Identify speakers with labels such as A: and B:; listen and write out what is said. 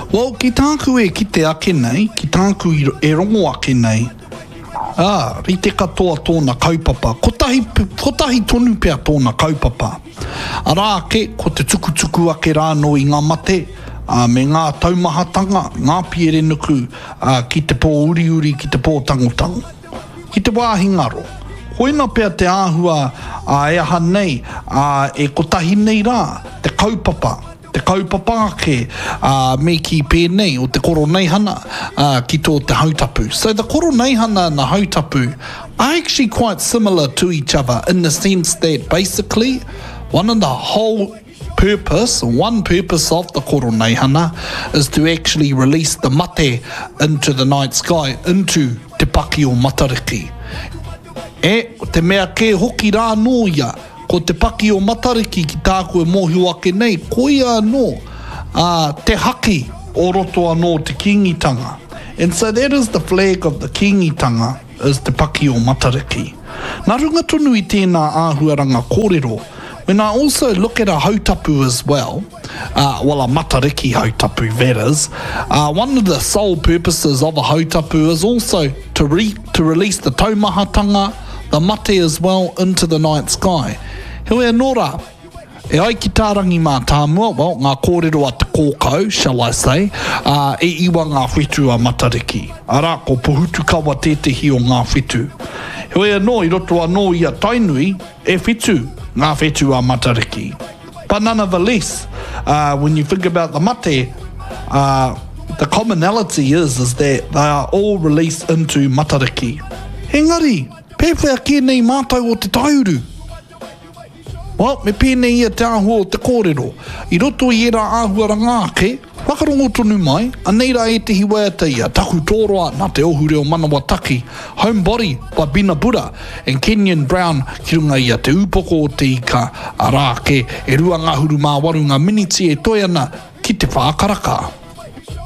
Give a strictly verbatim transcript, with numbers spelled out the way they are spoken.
A: Well, ki tāku e ki te ake nei, ki tāku e rongo ake nei, ah, rite katoa tōna kaupapa, kotahi, kotahi tonu pia tōna kaupapa. Arā ke, ko te tukutuku ake rāno i ngā mate, uh, me ngā taumahatanga, ngā piere nuku, uh, ki te pō uri uri, ki te pō tangotango. Ki te wāhingaro. Koina pia te āhua uh, e aha nei, uh, e kotahi nei rā, te kaupapa. Te kaupapa ake uh, me ki pēnei o te koro neihana uh, ki tō te hautapu. So the koro neihana and the hautapu are actually quite similar to each other in the sense that basically one of the whole purpose, one purpose of the koro neihana is to actually release the mate into the night sky, into te paki o Matariki. E te mea ke hoki rā no ia, ko te paki o Matariki ki tāku e mōhiu ake nei, ko ia anō uh, te haki o roto anō te kingitanga. And so that is the flag of the kingitanga, is te paki o Matariki. Nā runga tonu i tēnā āhuaranga kōrero, when I also look at a hautapu as well, uh, well a Matariki hautapu that is, uh, one of the sole purposes of a hautapu is also to, re to release the taumahatanga, the mate as well, into the night sky. Heoi anō rā, e ai ki tārangi mā tāmua, well, ngā kōrero a te kōkau, shall I say, uh, e iwa ngā whetū a Matariki. Arā, ko puhutu kawa tētehi o ngā whetū. Heoi anō, i roto anō i a tainui, e whetū, ngā whetū a Matariki. But nonetheless, uh, when you think about the mate, uh, the commonality is, is that they are all released into Matariki. Engari, pēwhea kia nei mātou o te taiuru. Well, me pēnei ia te āhua o te kōrero. I roto i era āhua rangāke, whakarongo tonu mai, aneira e te hiwaiata ia, taku tōroa, nā te ohureo manawa taki, Homebody by Bina Buddha, and Kenyon Brown ki runga ia te upoko o te ika, arā ke, e rua ngā huru mā waru ngā miniti e toi ana ki te whākaraka.